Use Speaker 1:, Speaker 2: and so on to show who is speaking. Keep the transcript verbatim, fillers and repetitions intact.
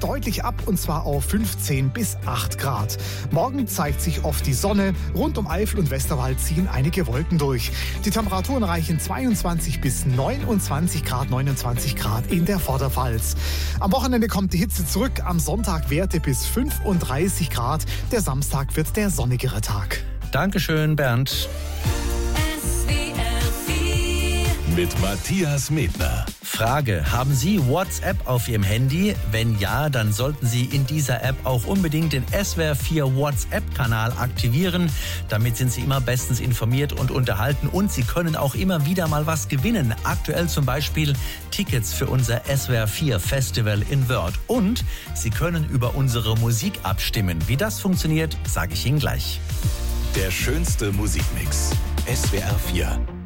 Speaker 1: deutlich ab und zwar auf fünfzehn bis acht Grad. Morgen zeigt sich oft die Sonne. Rund um Eifel und Westerwald ziehen einige Wolken durch. Die Temperaturen reichen zweiundzwanzig bis neunundzwanzig Grad, neunundzwanzig Grad in der Vorderpfalz. Am Wochenende kommt die Hitze zurück. Am Sonntag Werte bis fünfunddreißig Grad. Der Samstag wird der sonnigere Tag.
Speaker 2: Dankeschön, Bernd.
Speaker 3: Mit Matthias Medner.
Speaker 2: Frage: Haben Sie WhatsApp auf Ihrem Handy? Wenn ja, dann sollten Sie in dieser App auch unbedingt den S W R vier WhatsApp-Kanal aktivieren. Damit sind Sie immer bestens informiert und unterhalten und Sie können auch immer wieder mal was gewinnen. Aktuell zum Beispiel Tickets für unser S W R vier Festival in Wörth. Und Sie können über unsere Musik abstimmen. Wie das funktioniert, sage ich Ihnen gleich.
Speaker 3: Der schönste Musikmix. S W R vier.